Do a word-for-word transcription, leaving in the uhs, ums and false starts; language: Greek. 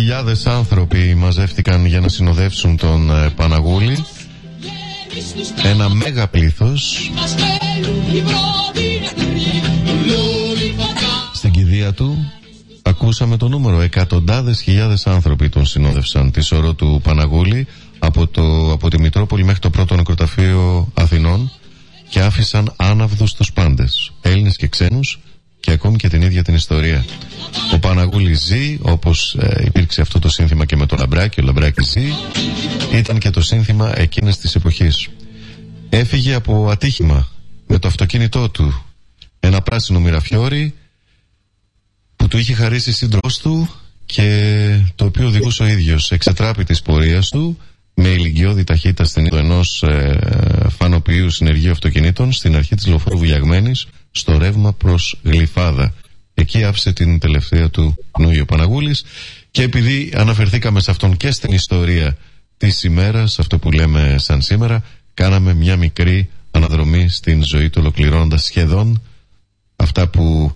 Χιλιάδες άνθρωποι μαζεύτηκαν για να συνοδεύσουν τον ε, Παναγούλη. Ένα μέγα πλήθος. Στην κηδεία του ακούσαμε το νούμερο. Εκατοντάδες χιλιάδες άνθρωποι τον συνόδευσαν τη σωρό του Παναγούλη από, το, από τη Μητρόπολη μέχρι το πρώτο νεκροταφείο Αθηνών και άφησαν άναυδους τους πάντες, Έλληνες και ξένους, και ακόμη και την ίδια την ιστορία. Ο Παναγούλης ζει, όπως ε, υπήρξε αυτό το σύνθημα και με το Λαμπράκι, ο Λαμπράκης ζει, ήταν και το σύνθημα εκείνης της εποχής. Έφυγε από ατύχημα με το αυτοκίνητό του, ένα πράσινο μυραφιόρι που του είχε χαρίσει σύντροφος του και το οποίο οδηγούσε ο ίδιος. Εξετράπη της πορείας του με ηλικιώδη ταχύτητα στην είδο ενός ε, φανοποιού συνεργείου αυτοκινήτων στην αρχή της Λεωφόρου Βουλιαγμένης στο ρεύμα προς Γλυφάδα. Εκεί άφησε την τελευταία του πνοή ο Παναγούλης, και επειδή αναφερθήκαμε σε αυτόν και στην ιστορία της ημέρας, αυτό που λέμε σαν σήμερα, κάναμε μια μικρή αναδρομή στην ζωή του, ολοκληρώνοντας σχεδόν αυτά που